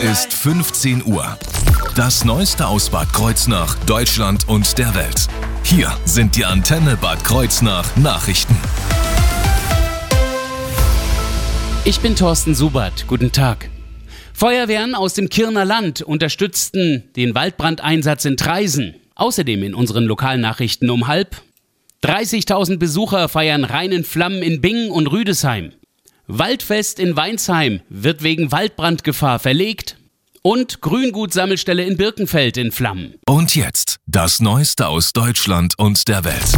ist 15 Uhr. Das Neueste aus Bad Kreuznach, Deutschland und der Welt. Hier sind die Antenne Bad Kreuznach Nachrichten. Ich bin Thorsten Subert. Guten Tag. Feuerwehren aus dem Kirner Land unterstützten den Waldbrandeinsatz in Traisen. Außerdem in unseren Lokalnachrichten um 12:30 30.000 Besucher feiern Rhein in Flammen in Bingen und Rüdesheim. Waldfest in Weinsheim wird wegen Waldbrandgefahr verlegt. Und Grüngut-Sammelstelle in Birkenfeld in Flammen. Und jetzt das Neueste aus Deutschland und der Welt.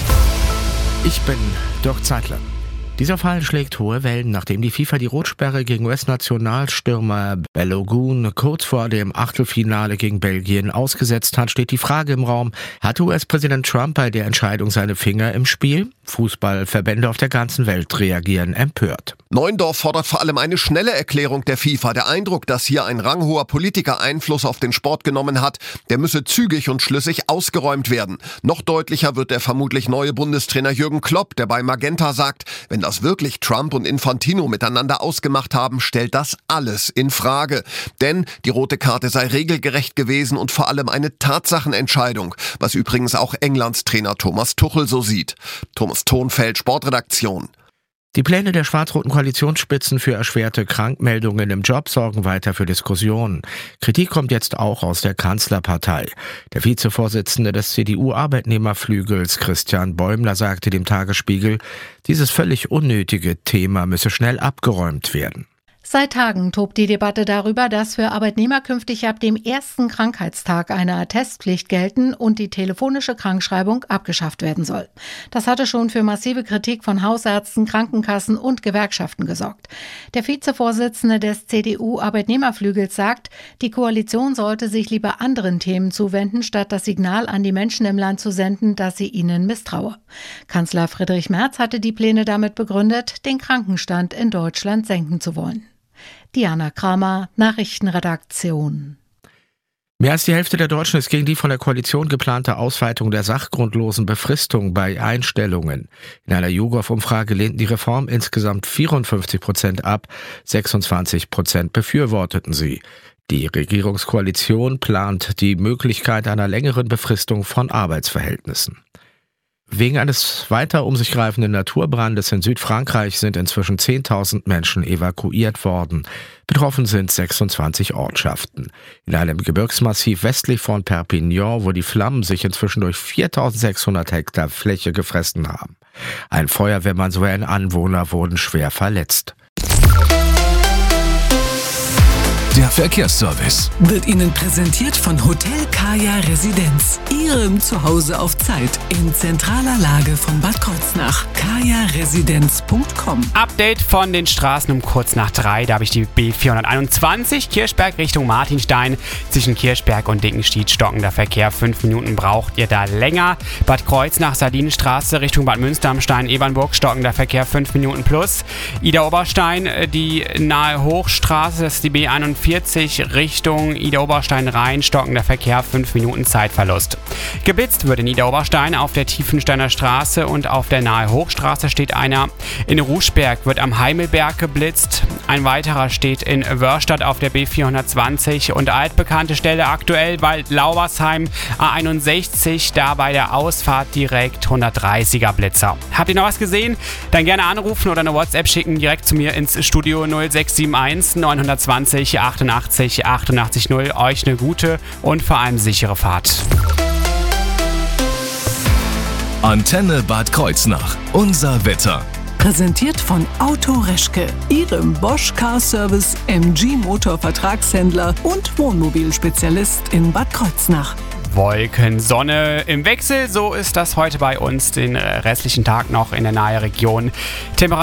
Ich bin Dirk Zeitler. Dieser Fall schlägt hohe Wellen, nachdem die FIFA die Rotsperre gegen US-Nationalstürmer Balogun kurz vor dem Achtelfinale gegen Belgien ausgesetzt hat, steht die Frage im Raum, hat US-Präsident Trump bei der Entscheidung seine Finger im Spiel? Fußballverbände auf der ganzen Welt reagieren empört. Neuendorf fordert vor allem eine schnelle Erklärung der FIFA. Der Eindruck, dass hier ein ranghoher Politiker Einfluss auf den Sport genommen hat, der müsse zügig und schlüssig ausgeräumt werden. Noch deutlicher wird der vermutlich neue Bundestrainer Jürgen Klopp, der bei Magenta sagt, wenn das wirklich Trump und Infantino miteinander ausgemacht haben, stellt das alles in Frage. Denn die rote Karte sei regelgerecht gewesen und vor allem eine Tatsachenentscheidung, was übrigens auch Englands Trainer Thomas Tuchel so sieht. Thomas Thonfeld, Sportredaktion. Die Pläne der schwarz-roten Koalitionsspitzen für erschwerte Krankmeldungen im Job sorgen weiter für Diskussionen. Kritik kommt jetzt auch aus der Kanzlerpartei. Der Vizevorsitzende des CDU-Arbeitnehmerflügels Christian Bäumler sagte dem Tagesspiegel, dieses völlig unnötige Thema müsse schnell abgeräumt werden. Seit Tagen tobt die Debatte darüber, dass für Arbeitnehmer künftig ab dem ersten Krankheitstag eine Attestpflicht gelten und die telefonische Krankschreibung abgeschafft werden soll. Das hatte schon für massive Kritik von Hausärzten, Krankenkassen und Gewerkschaften gesorgt. Der Vizevorsitzende des CDU-Arbeitnehmerflügels sagt, die Koalition sollte sich lieber anderen Themen zuwenden, statt das Signal an die Menschen im Land zu senden, dass sie ihnen misstraue. Kanzler Friedrich Merz hatte die Pläne damit begründet, den Krankenstand in Deutschland senken zu wollen. Diana Kramer, Nachrichtenredaktion. Mehr als die Hälfte der Deutschen ist gegen die von der Koalition geplante Ausweitung der sachgrundlosen Befristung bei Einstellungen. In einer YouGov-Umfrage lehnten die Reform insgesamt 54% ab, 26% befürworteten sie. Die Regierungskoalition plant die Möglichkeit einer längeren Befristung von Arbeitsverhältnissen. Wegen eines weiter um sich greifenden Naturbrandes in Südfrankreich sind inzwischen 10.000 Menschen evakuiert worden. Betroffen sind 26 Ortschaften. In einem Gebirgsmassiv westlich von Perpignan, wo die Flammen sich inzwischen durch 4.600 Hektar Fläche gefressen haben. Ein Feuerwehrmann sowie ein Anwohner wurden schwer verletzt. Der Verkehrsservice wird Ihnen präsentiert von Hotel Kaya Residenz. Ihrem Zuhause auf Zeit in zentraler Lage von Bad Kreuznach. kajaresidenz.com. Update von den Straßen um kurz nach 3. Da habe ich die B421 Kirchberg Richtung Martinstein. Zwischen Kirchberg und Dickenstied stockender Verkehr. 5 Minuten braucht ihr da länger. Bad Kreuznach Sardinenstraße Richtung Bad Münster am Stein Ebernburg stockender Verkehr 5 Minuten plus. Ida Oberstein die nahe Hochstraße, das ist die B41 Richtung Ida Oberstein Rhein, stockender Verkehr, 5 Minuten Zeitverlust. Geblitzt wird in Ida Oberstein auf der Tiefensteiner Straße und auf der nahe Hochstraße steht einer. In Ruschberg wird am Heimelberg geblitzt. Ein weiterer steht in Wörstadt auf der B420 und altbekannte Stelle aktuell Wald-Laubersheim A61, da bei der Ausfahrt direkt 130er Blitzer. Habt ihr noch was gesehen? Dann gerne anrufen oder eine WhatsApp schicken direkt zu mir ins Studio 0671 920 88 88 0. Euch eine gute und vor allem sichere Fahrt. Antenne Bad Kreuznach. Unser Wetter. Präsentiert von Auto Reschke, Ihrem Bosch Car Service, MG Motor Vertragshändler und Wohnmobilspezialist in Bad Kreuznach. Wolken, Sonne im Wechsel, so ist das heute bei uns den restlichen Tag noch in der nahen Region.